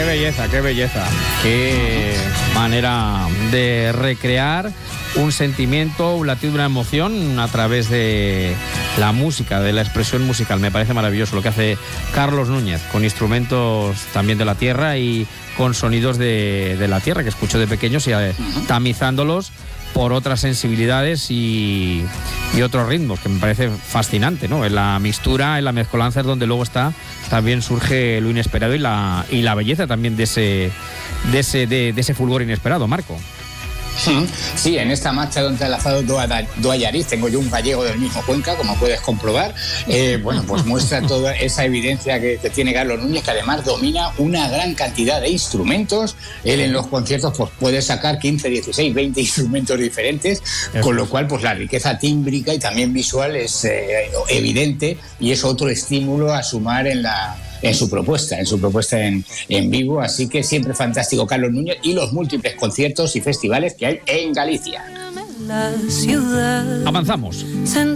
qué belleza, qué belleza. Qué manera de recrear un sentimiento, un latido, una emoción a través de la música, de la expresión musical. Me parece maravilloso lo que hace Carlos Núñez, con instrumentos también de la tierra y con sonidos de la tierra que escucho de pequeños y tamizándolos por otras sensibilidades y otros ritmos, que me parece fascinante, ¿no? En la mixtura, en la mezcolanza es donde luego también surge lo inesperado y la belleza también de ese fulgor inesperado, Marco. Sí, en esta marcha donde ha enlazado do Allariz, tengo yo un gallego del mismo Cuenca, como puedes comprobar. Bueno, pues muestra toda esa evidencia que tiene Carlos Núñez, que además domina una gran cantidad de instrumentos. Él en los conciertos pues puede sacar 15, 16, 20 instrumentos diferentes, con lo cual pues la riqueza tímbrica y también visual es evidente, y es otro estímulo a sumar en su propuesta en vivo. Así que siempre fantástico Carlos Núñez y los múltiples conciertos y festivales que hay en Galicia. Avanzamos.